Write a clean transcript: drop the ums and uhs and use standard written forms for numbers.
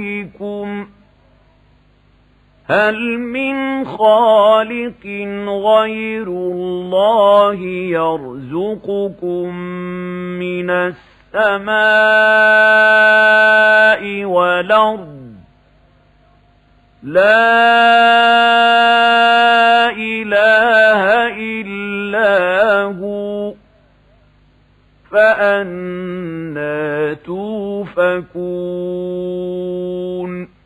هل من خالق غير الله يرزقكم من السماء والأرض لا إله إلا هو فأنى توفكون